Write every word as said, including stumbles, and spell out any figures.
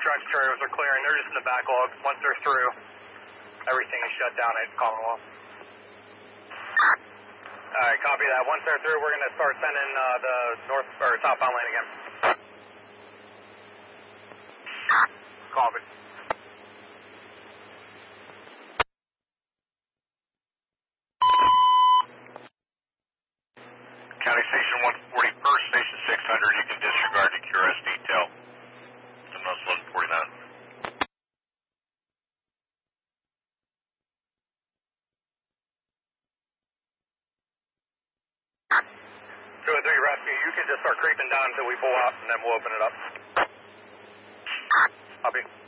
trucks, trailers are clearing. They're just in the backlog. Once they're through, everything is shut down at Commonwealth. All right, copy that. Once they're through, we're going to start sending uh, the north or southbound lane again. Copy. County Station one forty-first, Station six hundred, you can disregard the Q R S detail. It's almost eleven forty-nine. Two and three rescue, you can just start creeping down until we pull out, and then we'll open it up. Copy.